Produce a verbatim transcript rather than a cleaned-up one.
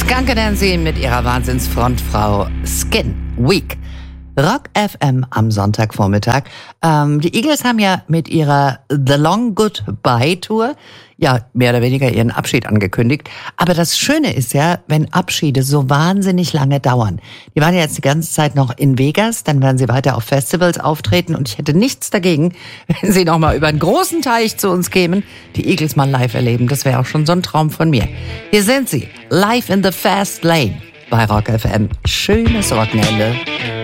Skunk Anansie mit ihrer Wahnsinnsfrontfrau Skin Week. Rock F M am Sonntagvormittag. Ähm, die Eagles haben ja mit ihrer The Long Goodbye Tour ja mehr oder weniger ihren Abschied angekündigt. Aber das Schöne ist ja, wenn Abschiede so wahnsinnig lange dauern. Die waren ja jetzt die ganze Zeit noch in Vegas, dann werden sie weiter auf Festivals auftreten und ich hätte nichts dagegen, wenn sie nochmal über einen großen Teich zu uns kämen, die Eagles mal live erleben. Das wäre auch schon so ein Traum von mir. Hier sind sie, live in the Fast Lane bei Rock F M. Schönes Wochenende.